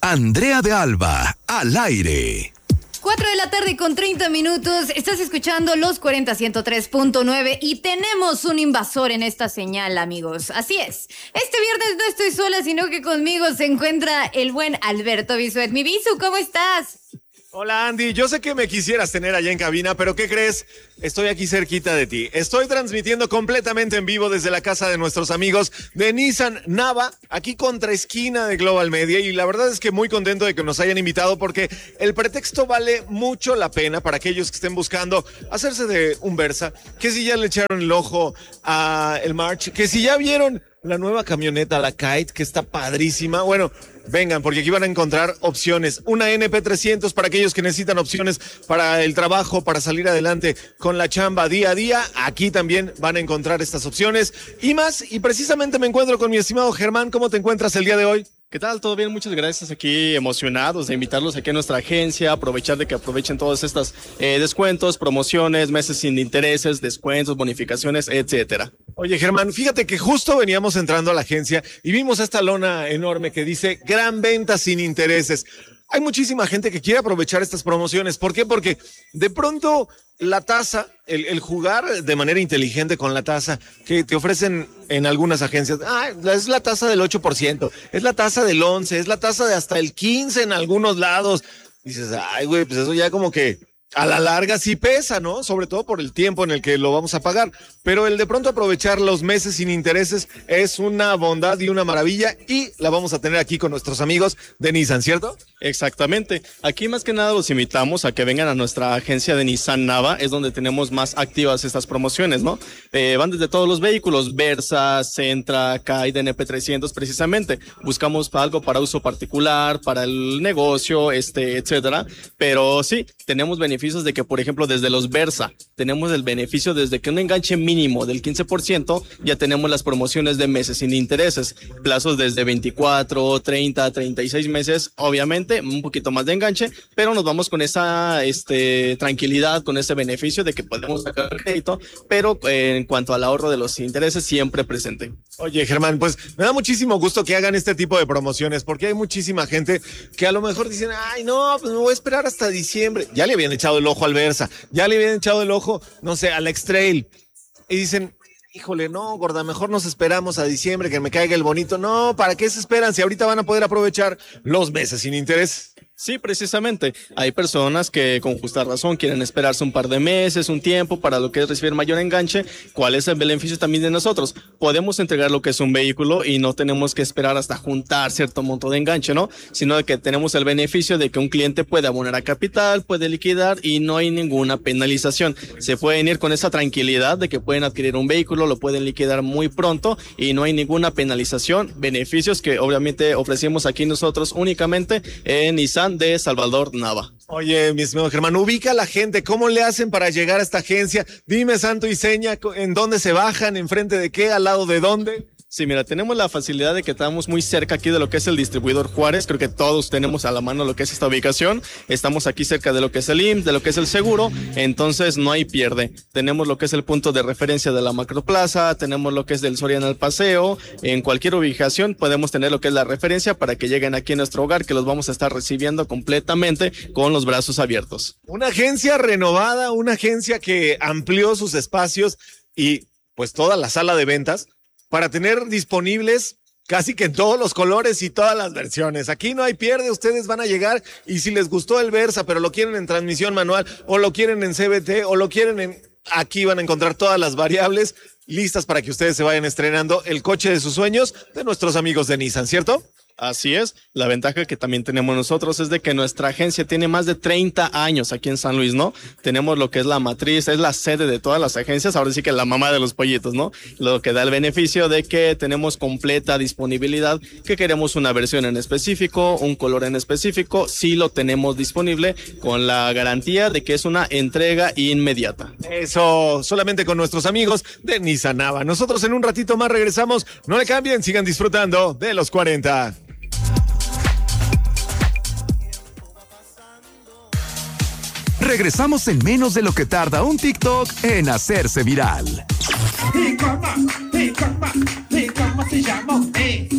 Andrea de Alba, al aire. 4 de la tarde con 30 minutos. Estás escuchando Los 40 103.9 y tenemos un invasor en esta señal, amigos. Así es. Este viernes no estoy sola, sino que conmigo se encuentra el buen Alberto Bisuet. Mi Bisu, ¿cómo estás? Hola Andy, yo sé que me quisieras tener allá en cabina, pero ¿qué crees? Estoy aquí cerquita de ti. Estoy transmitiendo completamente en vivo desde la casa de nuestros amigos de Nissan Nava, aquí contra esquina de Global Media, y la verdad es que muy contento de que nos hayan invitado porque el pretexto vale mucho la pena para aquellos que estén buscando hacerse de un Versa, que si ya le echaron el ojo a el March, que si ya vieron la nueva camioneta, la Kite, que está padrísima. Bueno, vengan, porque aquí van a encontrar opciones. Una NP300 para aquellos que necesitan opciones para el trabajo, para salir adelante con la chamba día a día. Aquí también van a encontrar estas opciones y más. Y precisamente me encuentro con mi estimado Germán. ¿Cómo te encuentras el día de hoy? ¿Qué tal? ¿Todo bien? Muchas gracias. Aquí emocionados de invitarlos aquí a nuestra agencia, aprovechar de que aprovechen todas estas descuentos, promociones, meses sin intereses, descuentos, bonificaciones, etcétera. Oye, Germán, fíjate que justo veníamos entrando a la agencia y vimos esta lona enorme que dice gran venta sin intereses. Hay muchísima gente que quiere aprovechar estas promociones. ¿Por qué? Porque de pronto la tasa, el jugar de manera inteligente con la tasa que te ofrecen en algunas agencias, es la tasa del 8%, es la tasa del 11%, es la tasa de hasta el 15% en algunos lados. Dices, ay, güey, pues eso ya como que a la larga sí pesa, ¿no? Sobre todo por el tiempo en el que lo vamos a pagar. Pero el de pronto aprovechar los meses sin intereses es una bondad y una maravilla y la vamos a tener aquí con nuestros amigos de Nissan, ¿cierto? Exactamente. Aquí más que nada los invitamos a que vengan a nuestra agencia de Nissan Nava, es donde tenemos más activas estas promociones, ¿no? Van desde todos los vehículos, Versa, Sentra, Kite, NP300, precisamente. Buscamos algo para uso particular, para el negocio, etcétera. Pero sí, tenemos beneficios de que, por ejemplo, desde los Versa, tenemos el beneficio desde que un enganche mínimo del 15%, ya tenemos las promociones de meses sin intereses, plazos desde 24, 30, 36 meses, obviamente, un poquito más de enganche, pero nos vamos con esa tranquilidad, con ese beneficio de que podemos sacar crédito, pero en cuanto al ahorro de los intereses, siempre presente. Oye, Germán, pues me da muchísimo gusto que hagan este tipo de promociones, porque hay muchísima gente que a lo mejor dicen, ay, no, pues me voy a esperar hasta diciembre. Ya le habían echado el ojo al Versa, ya le habían echado el ojo, no sé, al X-Trail, y dicen, híjole, no, gorda, mejor nos esperamos a diciembre que me caiga el bonito. No, ¿para qué se esperan si ahorita van a poder aprovechar los meses sin interés? Sí, precisamente. Hay personas que con justa razón quieren esperarse un par de meses, un tiempo para lo que es recibir mayor enganche. ¿Cuál es el beneficio también de nosotros? Podemos entregar lo que es un vehículo y no tenemos que esperar hasta juntar cierto monto de enganche, ¿no? Sino de que tenemos el beneficio de que un cliente puede abonar a capital, puede liquidar y no hay ninguna penalización. Se pueden ir con esa tranquilidad de que pueden adquirir un vehículo, lo pueden liquidar muy pronto y no hay ninguna penalización. Beneficios que obviamente ofrecemos aquí nosotros únicamente en Nissan de Salvador Nava. Oye, mi estimado Germán, ubica a la gente, ¿cómo le hacen para llegar a esta agencia? Dime santo y seña, ¿en dónde se bajan? ¿Enfrente de qué? ¿Al lado de dónde? Sí, mira, tenemos la facilidad de que estamos muy cerca aquí de lo que es el distribuidor Juárez. Creo que todos tenemos a la mano lo que es esta ubicación. Estamos aquí cerca de lo que es el IMSS, de lo que es el seguro. Entonces no hay pierde. Tenemos lo que es el punto de referencia de la Macroplaza. Tenemos lo que es del Soriana al Paseo. En cualquier ubicación podemos tener lo que es la referencia para que lleguen aquí a nuestro hogar, que los vamos a estar recibiendo completamente con los brazos abiertos. Una agencia renovada, una agencia que amplió sus espacios y pues toda la sala de ventas para tener disponibles casi que en todos los colores y todas las versiones. Aquí no hay pierde, ustedes van a llegar y si les gustó el Versa, pero lo quieren en transmisión manual o lo quieren en CVT o lo quieren en... Aquí van a encontrar todas las variables listas para que ustedes se vayan estrenando el coche de sus sueños de nuestros amigos de Nissan, ¿cierto? Así es, la ventaja que también tenemos nosotros es de que nuestra agencia tiene más de 30 años aquí en San Luis, ¿no? Tenemos lo que es la matriz, es la sede de todas las agencias, ahora sí que la mamá de los pollitos, ¿no? Lo que da el beneficio de que tenemos completa disponibilidad, que queremos una versión en específico, un color en específico, sí lo tenemos disponible con la garantía de que es una entrega inmediata. Eso, solamente con nuestros amigos de Nissan Nava. Nosotros en un ratito más regresamos, no le cambien, sigan disfrutando de los 40. Regresamos en menos de lo que tarda un TikTok en hacerse viral. ¿Y cómo se llama?